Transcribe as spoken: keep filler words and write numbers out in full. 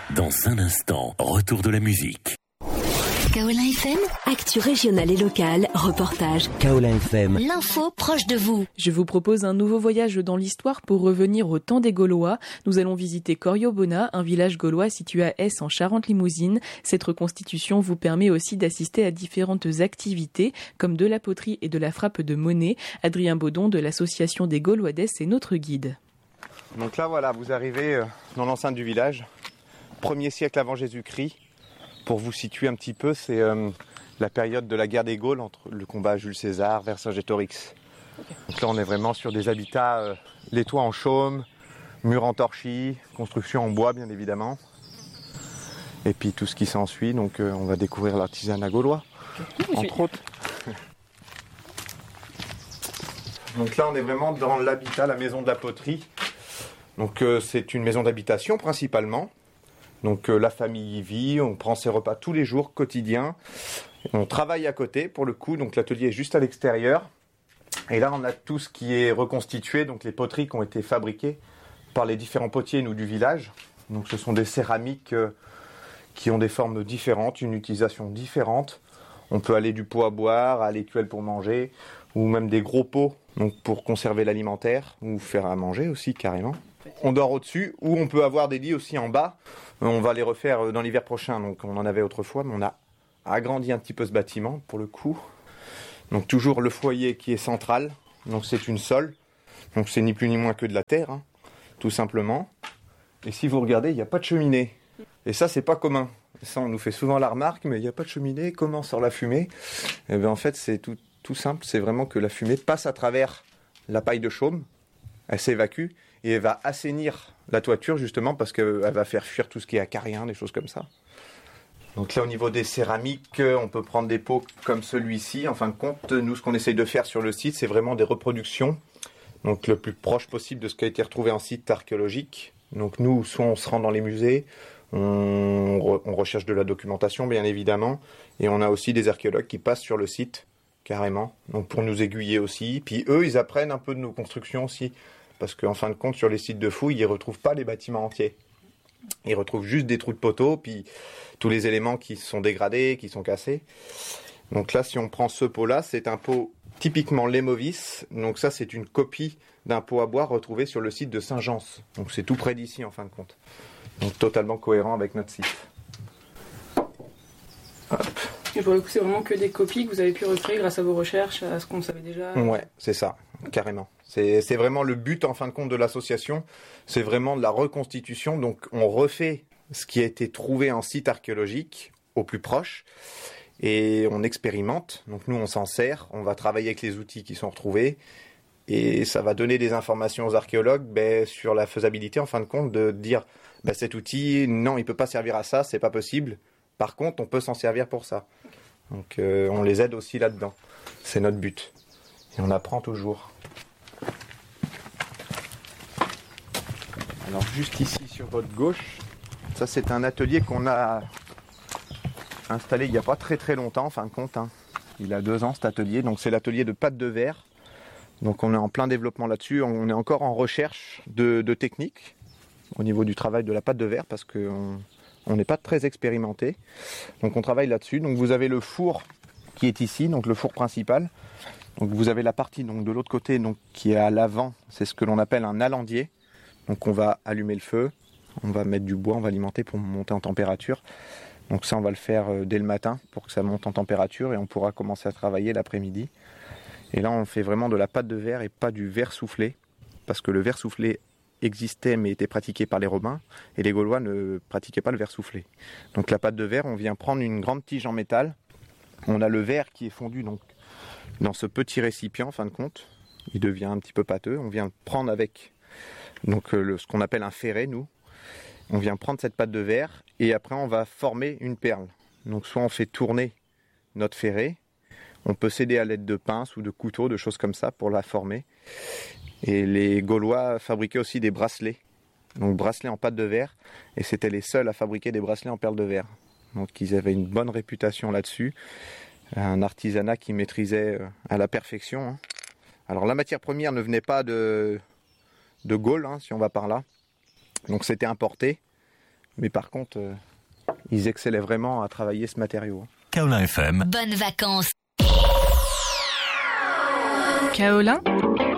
Dans un instant, retour de la musique. Kaola F M, actu régionale et locale, reportage. Kaola F M, l'info proche de vous. Je vous propose un nouveau voyage dans l'histoire pour revenir au temps des Gaulois. Nous allons visiter Corio-Bona, un village gaulois situé à Hesse en Charente-Limousine. Cette reconstitution vous permet aussi d'assister à différentes activités comme de la poterie et de la frappe de monnaie. Adrien Baudon de l'association des Gaulois d'Hesse est notre guide. Donc là voilà, vous arrivez dans l'enceinte du village, premier siècle avant Jésus-Christ. Pour vous situer un petit peu, c'est euh, la période de la guerre des Gaules entre le combat Jules César, Vercingétorix. Donc là, on est vraiment sur des habitats, euh, les toits en chaume, murs en torchis, construction en bois bien évidemment. Et puis tout ce qui s'ensuit, donc euh, on va découvrir l'artisanat gaulois, entre autres. Donc là, on est vraiment dans l'habitat, la maison de la poterie. Donc euh, c'est une maison d'habitation principalement. Donc euh, la famille y vit, on prend ses repas tous les jours, quotidiens. On travaille à côté pour le coup, donc l'atelier est juste à l'extérieur. Et là on a tout ce qui est reconstitué, donc les poteries qui ont été fabriquées par les différents potiers nous du village. Donc ce sont des céramiques euh, qui ont des formes différentes, une utilisation différente. On peut aller du pot à boire à l'écuelle pour manger, ou même des gros pots donc pour conserver l'alimentaire, ou faire à manger aussi carrément. On dort au-dessus, ou on peut avoir des lits aussi en bas. On va les refaire dans l'hiver prochain, donc on en avait autrefois, mais on a agrandi un petit peu ce bâtiment pour le coup. Donc toujours le foyer qui est central, donc c'est une sole, donc c'est ni plus ni moins que de la terre, hein, tout simplement. Et si vous regardez, il n'y a pas de cheminée. Et ça, c'est pas commun. Ça, on nous fait souvent la remarque, mais il n'y a pas de cheminée, comment sort la fumée ? Et bien en fait, c'est tout, tout simple, c'est vraiment que la fumée passe à travers la paille de chaume, elle s'évacue, et elle va assainir la toiture justement parce qu'elle va faire fuir tout ce qui est acarien, des choses comme ça. Donc là au niveau des céramiques, on peut prendre des pots comme celui-ci. En fin de compte, nous ce qu'on essaye de faire sur le site, c'est vraiment des reproductions, donc le plus proche possible de ce qui a été retrouvé en site archéologique. Donc nous, soit on se rend dans les musées, on, re, on recherche de la documentation bien évidemment, et on a aussi des archéologues qui passent sur le site carrément, donc pour nous aiguiller aussi. Puis eux, ils apprennent un peu de nos constructions aussi. Parce qu'en fin de compte, sur les sites de fouilles, ils ne retrouvent pas les bâtiments entiers. Ils retrouvent juste des trous de poteaux, puis tous les éléments qui sont dégradés, qui sont cassés. Donc là, si on prend ce pot-là, c'est un pot typiquement Lémovis. Donc ça, c'est une copie d'un pot à boire retrouvé sur le site de Saint-Gence. Donc c'est tout près d'ici, en fin de compte. Donc totalement cohérent avec notre site. Hop. Et pour le coup, c'est vraiment que des copies que vous avez pu recréer grâce à vos recherches, à ce qu'on savait déjà. Ouais, c'est ça, carrément. C'est, c'est vraiment le but, en fin de compte, de l'association. C'est vraiment de la reconstitution. Donc, on refait ce qui a été trouvé en site archéologique au plus proche et on expérimente. Donc, nous, on s'en sert. On va travailler avec les outils qui sont retrouvés et ça va donner des informations aux archéologues ben, sur la faisabilité, en fin de compte, de dire ben, cet outil, non, il ne peut pas servir à ça, c'est pas possible. Par contre, on peut s'en servir pour ça. Donc, euh, on les aide aussi là-dedans. C'est notre but. Et on apprend toujours. Alors juste ici sur votre gauche, ça c'est un atelier qu'on a installé il n'y a pas très très longtemps, en fin de compte. Hein. Il a deux ans cet atelier, donc c'est l'atelier de pâte de verre. Donc on est en plein développement là-dessus, on est encore en recherche de, de techniques au niveau du travail de la pâte de verre parce qu'on on n'est pas très expérimenté. Donc on travaille là-dessus. Donc vous avez le four qui est ici, donc le four principal. Donc vous avez la partie donc, de l'autre côté donc, qui est à l'avant, c'est ce que l'on appelle un alandier. Donc on va allumer le feu, on va mettre du bois, on va alimenter pour monter en température. Donc ça on va le faire euh, dès le matin pour que ça monte en température et on pourra commencer à travailler l'après-midi. Et là on fait vraiment de la pâte de verre et pas du verre soufflé, parce que le verre soufflé existait mais était pratiqué par les Romains et les Gaulois ne pratiquaient pas le verre soufflé. Donc la pâte de verre, on vient prendre une grande tige en métal, on a le verre qui est fondu donc dans ce petit récipient en fin de compte, il devient un petit peu pâteux, on vient le prendre avec donc le, ce qu'on appelle un ferret, nous. On vient prendre cette pâte de verre et après on va former une perle. Donc soit on fait tourner notre ferret, on peut s'aider à l'aide de pinces ou de couteaux, de choses comme ça pour la former. Et les Gaulois fabriquaient aussi des bracelets, donc bracelets en pâte de verre, et c'était les seuls à fabriquer des bracelets en perles de verre. Donc ils avaient une bonne réputation là-dessus, un artisanat qui maîtrisait à la perfection. Alors la matière première ne venait pas de... de Gaule, hein, si on va par là. Donc c'était importé. Mais par contre, euh, ils excellaient vraiment à travailler ce matériau. Kaolin F M. Bonnes vacances. Kaolin